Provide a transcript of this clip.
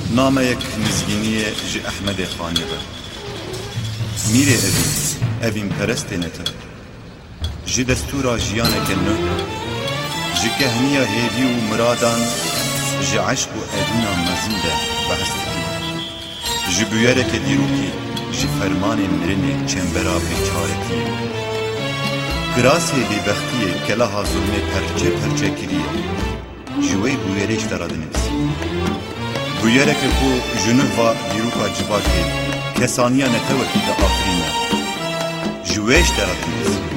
Nameyek nizgîniyê ji Ehmedê Xanê ve. Mîrê evîn perestê netir. Ji destûra jiyaneke nû, ji kehniya hêvî û miradan, ji eşq û edîna mezin de behs dikî. Ji bûyereke dîrokî, ji fermanê mirinê çembera bêçaretiyê. Kirasê bêbextiyê keleha zulmê perçe perçe kiriye. Ji wê bûyerê ji te re dinivîsî. Bûyereke ku ji nûva dîroka civakê kesaniya netewekî de afirîne. Ji wê ji te re dinivîsî.